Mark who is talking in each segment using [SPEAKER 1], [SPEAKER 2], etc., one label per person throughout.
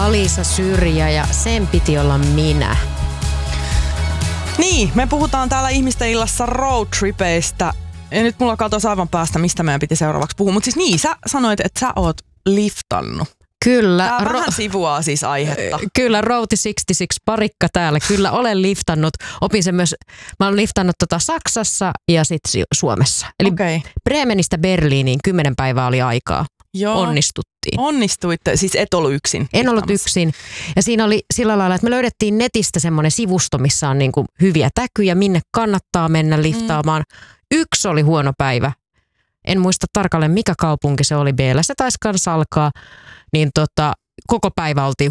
[SPEAKER 1] Alisa Syrjä ja sen piti olla minä.
[SPEAKER 2] Niin, me puhutaan täällä Ihmisten illassa roadtripeistä. Ja nyt mulla katosi aivan päästä, mistä meidän piti seuraavaksi puhua. Mutta siis niin, sä sanoit, että sä oot liftannut.
[SPEAKER 1] Kyllä.
[SPEAKER 2] Tää vähän sivuaa siis aihetta.
[SPEAKER 1] Kyllä, Routi 66 parikka täällä. Kyllä olen liftannut. Opin sen myös, mä oon liftannut Saksassa ja sitten Suomessa. Eli Bremenistä Berliiniin 10 päivää oli aikaa.
[SPEAKER 2] Joo.
[SPEAKER 1] Onnistuttiin.
[SPEAKER 2] Onnistuitte, siis et ollut yksin.
[SPEAKER 1] En ollut yksin. Ja siinä oli sillä lailla, että me löydettiin netistä semmoinen sivusto, missä on niinku hyviä täkyjä, minne kannattaa mennä liftaamaan. Yksi oli huono päivä. En muista tarkalleen, mikä kaupunki se oli. Beellä se taisi kanssa alkaa. Niin koko päivä oltiin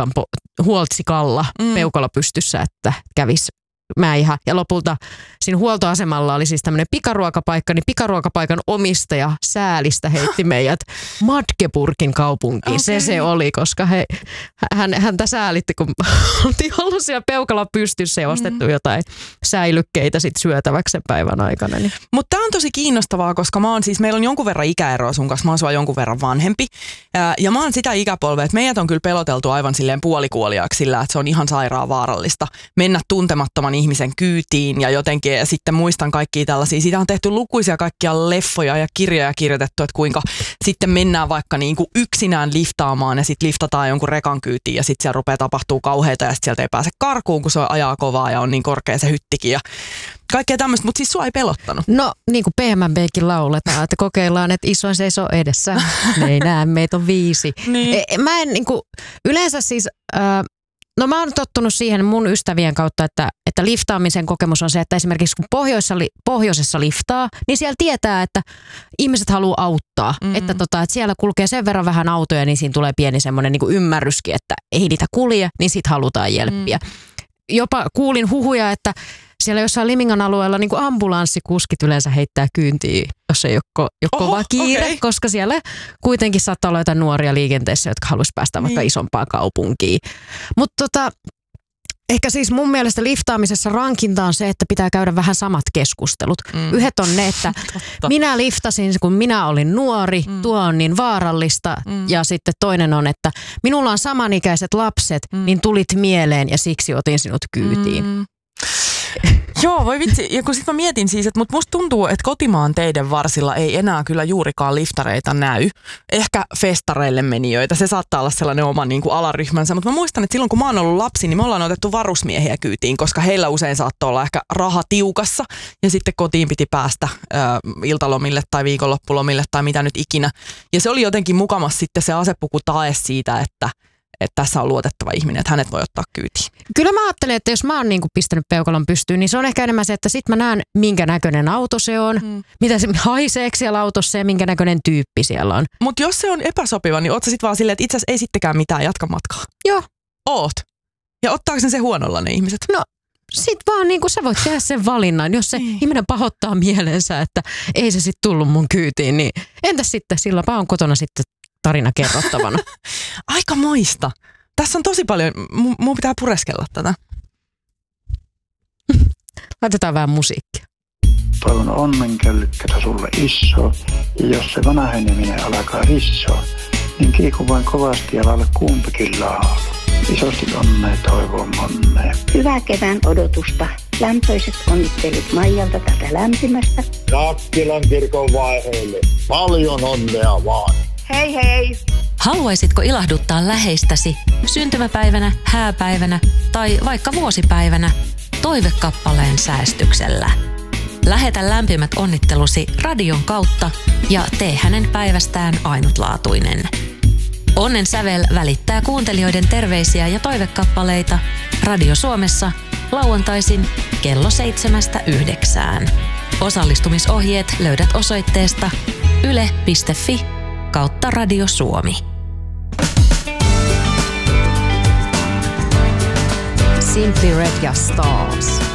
[SPEAKER 1] Huoltsikalla peukalo pystyssä, että kävisi mäihä. Ja lopulta siinä huoltoasemalla oli siis tämmöinen pikaruokapaikka, niin pikaruokapaikan omistaja säälistä heitti meidät Magdeburgin kaupunkiin. Okay. Se oli, koska häntä säälitti, kun oltiin ollut siellä peukalla pystyssä ja ostettu jotain säilykkeitä sit syötäväksi sen päivän aikana. Niin.
[SPEAKER 2] Mutta tämä on tosi kiinnostavaa, koska meillä on jonkun verran ikäeroa sun kanssa, mä oon sua jonkun verran vanhempi. Ja mä oon sitä ikäpolvea, että meidät on kyllä peloteltu aivan silleen puolikuoliaaksi sillä, että se on ihan sairaan vaarallista mennä tuntemattoman ihmisen kyytiin ja jotenkin, ja sitten muistan kaikkia tällaisia. Siitä on tehty lukuisia kaikkia leffoja ja kirjoja kirjoitettu, että kuinka sitten mennään vaikka niin kuin yksinään liftaamaan ja sitten liftataan jonkun rekan kyytiin ja sitten siellä rupeaa tapahtuu kauheita ja sitten sieltä ei pääse karkuun, kun se ajaa kovaa ja on niin korkea se hyttikin ja kaikkea tämmöistä, mutta siis sua ei pelottanut.
[SPEAKER 1] No niin kuin PMB:kin lauletaan, että kokeillaan, että isoin seisoo edessä. Me ei näe, meitä on 5.
[SPEAKER 2] Niin.
[SPEAKER 1] Mä en niin kuin, yleensä siis... No mä oon tottunut siihen mun ystävien kautta, että liftaamisen kokemus on se, että esimerkiksi kun pohjoisessa liftaa, niin siellä tietää, että ihmiset haluaa auttaa. Että siellä kulkee sen verran vähän autoja, niin siinä tulee pieni semmoinen niin kuin ymmärryskin, että ei niitä kulje, niin sit halutaan jelppiä. Jopa kuulin huhuja, että siellä jossain Limingan alueella niin kuin ambulanssikuskit yleensä heittää kyyntiä, jos ei ole kova kiire, koska siellä kuitenkin saattaa olla jotain nuoria liikenteessä, jotka haluaisi päästä vaikka isompaan kaupunkiin. Mutta ehkä siis mun mielestä liftaamisessa rankinta on se, että pitää käydä vähän samat keskustelut. Yhdet on ne, että minä liftasin, kun minä olin nuori, tuo on niin vaarallista. Ja sitten toinen on, että minulla on samanikäiset lapset, niin tulit mieleen ja siksi otin sinut kyytiin.
[SPEAKER 2] Joo, voi vitsi. Ja kun sit mä mietin siis, että musta tuntuu, että kotimaan teiden varsilla ei enää kyllä juurikaan liftareita näy. Ehkä festareille menijöitä. Se saattaa olla sellainen oma niin kuin alaryhmänsä. Mutta mä muistan, että silloin kun mä oon ollut lapsi, niin me ollaan otettu varusmiehiä kyytiin, koska heillä usein saattoi olla ehkä raha tiukassa. Ja sitten kotiin piti päästä iltalomille tai viikonloppulomille tai mitä nyt ikinä. Ja se oli jotenkin mukamas sitten se asepuku tae siitä, että tässä on luotettava ihminen, että hänet voi ottaa kyytiin.
[SPEAKER 1] Kyllä mä ajattelen, että jos mä oon niinku pistänyt peukalon pystyyn, niin se on ehkä enemmän se, että sit mä näen, minkä näköinen auto se on, mitä se haiseeko siellä autossa ja minkä näköinen tyyppi siellä on.
[SPEAKER 2] Mutta jos se on epäsopiva, niin oot sä sit vaan silleen, että itse asiassa ei sittenkään mitään, jatka matkaa.
[SPEAKER 1] Joo.
[SPEAKER 2] Oot. Ja ottaako se huonolla ne ihmiset?
[SPEAKER 1] No sit vaan niinku sä voit tehdä sen valinnan. Jos se ihminen pahoittaa mielensä, että ei se sit tullut mun kyytiin, niin entäs sitten, silloinpä on kotona sitten tarina kerrottavana.
[SPEAKER 2] Aika moista. Tässä on tosi paljon. Mun pitää pureskella tätä.
[SPEAKER 1] Laitetaan vähän musiikkia.
[SPEAKER 3] Toivon onnenköllykkätä sulle iso. Ja jos se vanheneminen alkaa rissoa, niin kiiku vain kovasti ja laula kumpikin laulu. Isosti onnea toivon monnea.
[SPEAKER 4] Hyvää kevään odotusta. Lämpöiset onnittelut Maijalta tätä lämpimästä.
[SPEAKER 5] Nakkilan kirkon vaiheelle. Paljon onnea vaan.
[SPEAKER 4] Hei hei!
[SPEAKER 6] Haluaisitko ilahduttaa läheistäsi syntymäpäivänä, hääpäivänä tai vaikka vuosipäivänä toivekappaleen säästyksellä? Lähetä lämpimät onnittelusi radion kautta ja tee hänen päivästään ainutlaatuinen. Onnen sävel välittää kuuntelijoiden terveisiä ja toivekappaleita Radio Suomessa lauantaisin kello 7–9. Osallistumisohjeet löydät osoitteesta yle.fi/Radio Suomi.
[SPEAKER 1] Simply Red ja Stars.